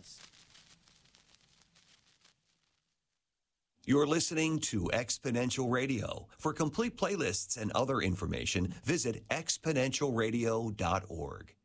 us. You're listening to Exponential Radio. For complete playlists and other information, visit exponentialradio.org.